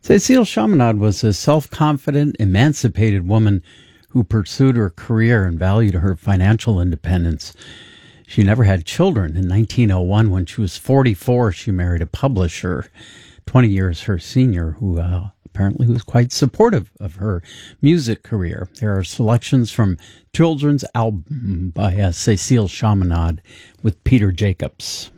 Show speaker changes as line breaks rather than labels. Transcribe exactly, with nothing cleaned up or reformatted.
Cécile Chaminade was a self-confident, emancipated woman who pursued her career and valued her financial independence. She never had children. In nineteen oh one, when she was forty-four, she married a publisher, twenty years her senior, who uh, apparently was quite supportive of her music career. There are selections from children's album by uh, Cécile Chaminade with Peter Jacobs.